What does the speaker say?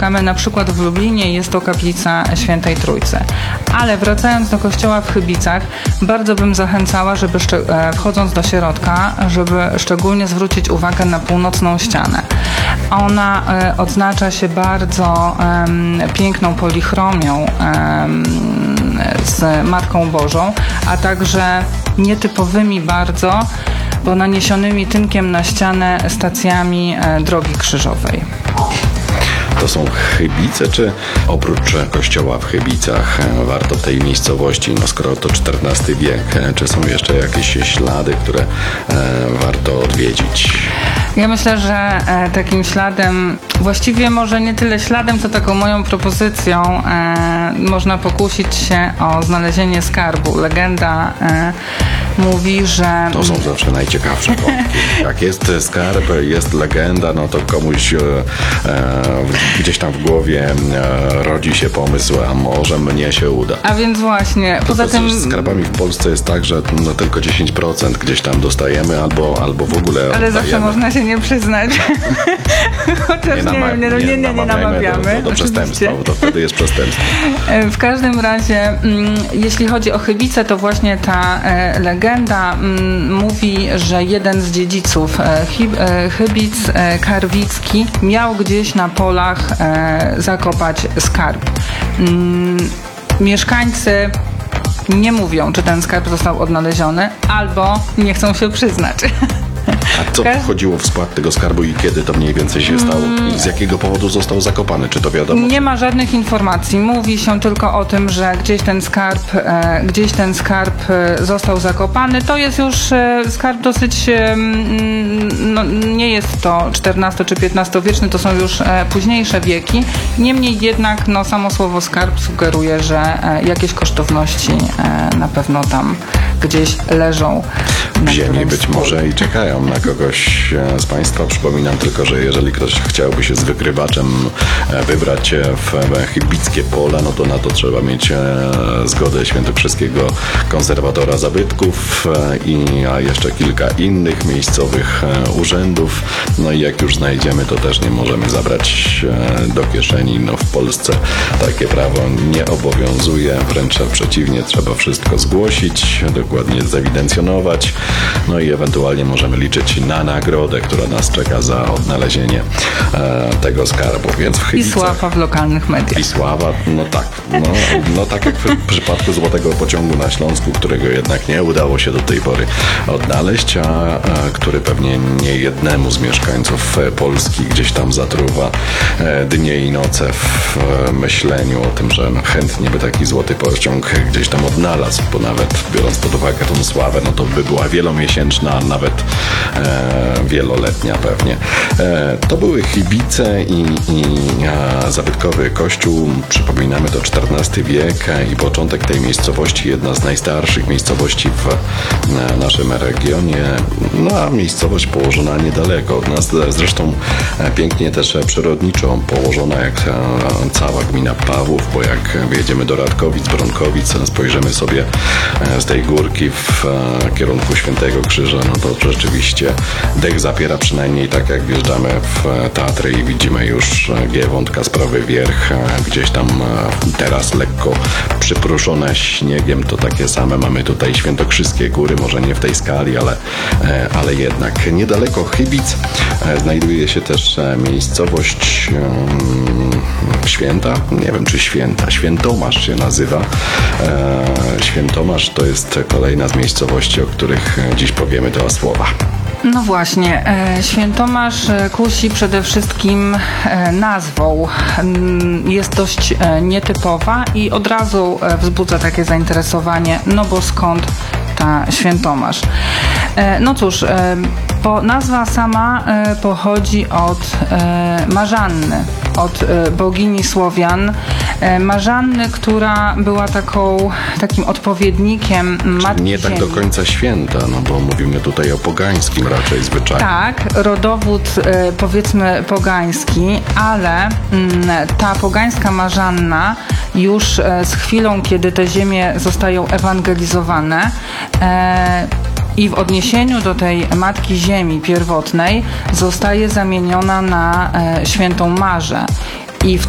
mieszkamy na przykład w Lublinie, jest to kaplica Świętej Trójcy. Ale wracając do kościoła w Chybicach, bardzo bym zachęcała, żeby wchodząc do środka, żeby szczególnie zwrócić uwagę na północną ścianę. Ona odznacza się bardzo piękną polichromią z Matką Bożą, a także nietypowymi bardzo, bo naniesionymi tynkiem na ścianę stacjami drogi krzyżowej. To są Chybice, czy oprócz kościoła w Chybicach warto w tej miejscowości, no skoro to XIV wiek, czy są jeszcze jakieś ślady, które warto odwiedzić? Ja myślę, że takim śladem, właściwie może nie tyle śladem, co taką moją propozycją, można pokusić się o znalezienie skarbu. Legenda mówi, że... To są zawsze najciekawsze wątki. Jak jest skarb, jest legenda, no to komuś gdzieś tam w głowie rodzi się pomysł, a może mnie się uda. A więc właśnie, poza tym... Z skarbami w Polsce jest tak, że no tylko 10% gdzieś tam dostajemy, albo w ogóle ale oddajemy. Zawsze można się nie przyznać. Chociaż nie namawiamy. Do przestępstwa, bo to wtedy jest przestępstwo. W każdym razie, jeśli chodzi o Chybice, to właśnie ta legenda mówi, że jeden z dziedziców Chybic, Karwicki, miał gdzieś na polach zakopać skarb. Mieszkańcy nie mówią, czy ten skarb został odnaleziony, albo nie chcą się przyznać. A co wchodziło w skład tego skarbu i kiedy to mniej więcej się stało? I z jakiego powodu został zakopany? Czy to wiadomo? Nie ma żadnych informacji. Mówi się tylko o tym, że gdzieś ten skarb został zakopany. To jest już skarb dosyć, no, nie jest to XIV czy XV wieczny, to są już późniejsze wieki. Niemniej jednak no, samo słowo skarb sugeruje, że jakieś kosztowności na pewno tam gdzieś leżą. W ziemi być może i czekają na kogoś z Państwa. Przypominam tylko, że jeżeli ktoś chciałby się z wykrywaczem wybrać w chybickie pola, no to na to trzeba mieć zgodę świętokrzyskiego konserwatora zabytków a jeszcze kilka innych miejscowych urzędów. No i jak już znajdziemy, to też nie możemy zabrać do kieszeni. No w Polsce takie prawo nie obowiązuje, wręcz przeciwnie, trzeba wszystko zgłosić, dokładnie zewidencjonować, no i ewentualnie możemy liczyć na nagrodę, która nas czeka za odnalezienie tego skarbu. Więc w Chybicach... I sława w lokalnych mediach. I sława, no tak. No tak jak w przypadku Złotego Pociągu na Śląsku, którego jednak nie udało się do tej pory odnaleźć, a który pewnie nie jednemu z mieszkańców Polski gdzieś tam zatruwa dnie i noce w myśleniu o tym, że chętnie by taki Złoty Pociąg gdzieś tam odnalazł, bo nawet biorąc pod uwagę tą sławę, no to by była wielomiesięczna, nawet wieloletnia pewnie. To były Chybice i zabytkowy kościół. Przypominamy, to XIV wiek i początek tej miejscowości, jedna z najstarszych miejscowości w naszym regionie. No a miejscowość położona niedaleko od nas, zresztą pięknie też przyrodniczo położona jak cała gmina Pawłów, bo jak wjedziemy do Radkowic, Bronkowic, spojrzymy sobie z tej górki w kierunku Świętego Krzyża, no to rzeczywiście dech zapiera, przynajmniej tak jak wjeżdżamy w Tatry i widzimy już Giewont, Kasprowy Wierch, gdzieś tam teraz lekko przypruszone śniegiem, to takie same mamy tutaj świętokrzyskie góry, może nie w tej skali, ale jednak. Niedaleko Chybic znajduje się też miejscowość Święta, nie wiem czy Świętomasz się nazywa. Świętomasz to jest kolejna z miejscowości, o których dziś powiemy dwa słowa. No właśnie, Świętomasz kusi przede wszystkim nazwą. Jest dość nietypowa i od razu wzbudza takie zainteresowanie, no bo skąd ta Świętomasz? No cóż, nazwa sama pochodzi od Marzanny, od bogini Słowian. Marzanny, która była takim odpowiednikiem Matki nie tak Ziemi. Do końca święta, no bo mówimy tutaj o pogańskim raczej zwyczaju. Tak, rodowód powiedzmy pogański, ale ta pogańska Marzanna już z chwilą, kiedy te ziemie zostają ewangelizowane, i w odniesieniu do tej Matki Ziemi pierwotnej zostaje zamieniona na Świętą Marzę. I w